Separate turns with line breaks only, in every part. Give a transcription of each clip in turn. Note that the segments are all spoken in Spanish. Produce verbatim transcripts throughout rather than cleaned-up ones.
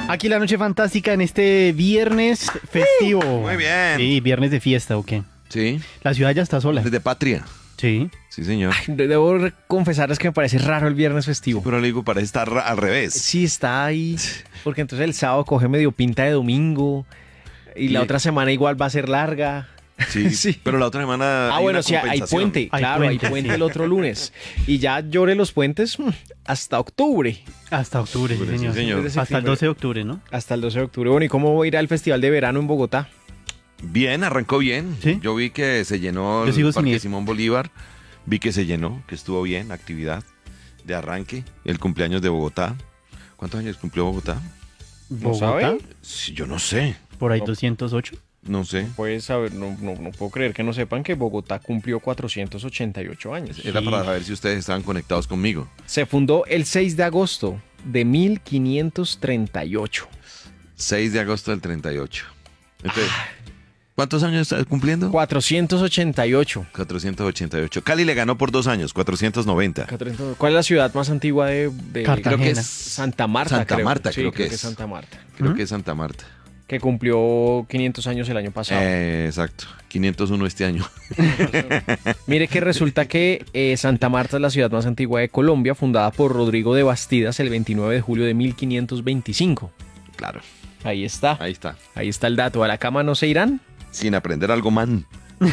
Aquí la noche fantástica en este viernes festivo.
Muy bien.
Sí, viernes de fiesta, ¿o qué?
Sí.
La ciudad ya está sola.
Desde Patria.
Sí.
Sí, señor.
Ay, debo confesarles que me parece raro el viernes festivo.
Pero le digo, parece estar ra- al revés.
Sí, está ahí. Porque entonces el sábado coge medio pinta de domingo. Y la
Y-
otra semana igual va a ser larga.
Sí,
Sí.
Pero la otra semana.
Ah,
hay
bueno,
una
sí, hay
compensación.
puente.
Hay
claro,
puente,
hay puente
sí.
el otro lunes. Y ya llore los puentes mm, hasta octubre.
Hasta octubre, sí,
Octubre, sí,
señor.
señor.
Desde
Hasta el
septiembre.
doce de octubre, ¿no?
Hasta el doce de octubre. Bueno, ¿y cómo va a ir al Festival de Verano en Bogotá?
Bien, arrancó bien.
¿Sí?
Yo vi que se llenó
Yo sigo
el
sin
Parque
ir.
Simón Bolívar. Vi que se llenó, que estuvo bien, actividad de arranque. El cumpleaños de Bogotá. ¿Cuántos años cumplió Bogotá?
¿No
Bogotá,
sabe?
Sí, yo no sé.
por ahí
No.
doscientos ocho.
No sé.
Pues saber, no, no, no puedo creer que no sepan que Bogotá cumplió cuatrocientos ochenta y ocho años.
Era
Sí.
para saber si ustedes estaban conectados conmigo.
Se fundó el seis de agosto de mil quinientos treinta y ocho.
seis de agosto del treinta y ocho. Entonces, ¿cuántos años está cumpliendo?
cuatrocientos ochenta y ocho.
cuatrocientos ochenta y ocho. Cali le ganó por dos años, cuatrocientos noventa.
¿Cuál es la ciudad más antigua de, de-
Cartagena.
creo que es Santa Marta?
Santa
creo.
Marta,
Sí,
creo que es.
Santa Marta.
Creo
¿Mm?
que es Santa Marta.
Que cumplió quinientos años el año pasado.
Eh, exacto. quinientos uno este año.
Mire que resulta que eh, Santa Marta es la ciudad más antigua de Colombia, fundada por Rodrigo de Bastidas el veintinueve de julio de mil quinientos veinticinco.
Claro.
Ahí está.
Ahí está.
Ahí está el dato. ¿A la cama no se irán?
Sin aprender algo man.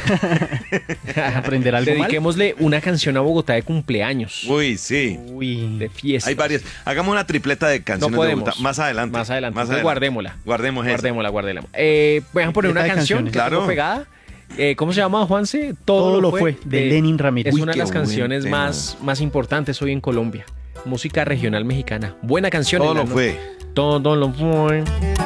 Aprender algo mal.
Dediquémosle una canción a Bogotá de cumpleaños.
Uy, sí.
Uy.
De fiesta.
Hay varias. Hagamos una tripleta de canciones
No podemos.
de Bogotá. Más adelante.
Más adelante.
Más
Entonces,
adelante.
guardémosla.
Guardemos esa.
Guardémosla, guardémosla. Eh, ¿Voy a poner una
Tripleta de
canción
canciones.
que tengo
Claro.
pegada? Eh, ¿Cómo se llama, Juanse?
Todo lo fue, de Lenin Ramírez.
Es
Uy,
una de
qué
las
buen
canciones
tema.
más, más importantes hoy en Colombia. Música regional mexicana. Buena canción.
Todo
en la
lo
no-
fue.
Todo lo fue.